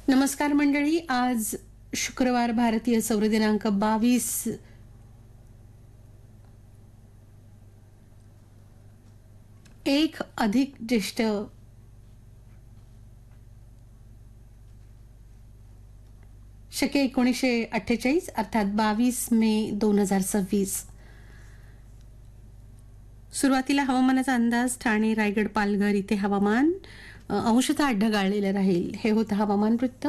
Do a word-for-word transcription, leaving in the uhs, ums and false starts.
नमस्कार मंडळी. आज शुक्रवार, भारतीय सौर दिनांक बावीस एक अधिक ज्येष्ठ शके एकोणीसशे अठ्ठेचाळीस अर्थात बावीस मे दोन हजार सव्वीस. सुरुवातीला हवामानाचा अंदाज. ठाणे, रायगड, पालघर इथे हवामान अ, अंशतः ढगाळलेलं राहील. हे होतं हवामान वृत्त.